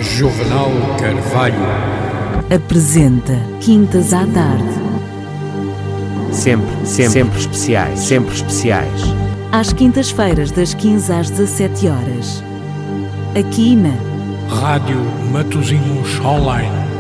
Juvenal Carvalho apresenta Quintas à Tarde. Sempre especiais. Às quintas-feiras, das 15 às 17 horas. Aqui na Rádio Matosinhos Online.